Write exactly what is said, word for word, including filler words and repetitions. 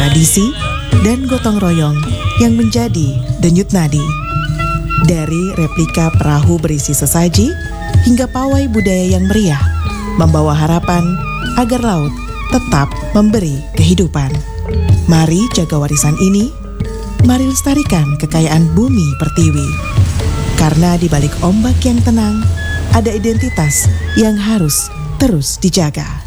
tradisi dan gotong royong yang menjadi denyut nadi. Dari replika perahu berisi sesaji hingga pawai budaya yang meriah, membawa harapan agar laut tetap memberi kehidupan. Mari jaga warisan ini, mari lestarikan kekayaan bumi pertiwi. Karena di balik ombak yang tenang, ada identitas yang harus terus dijaga.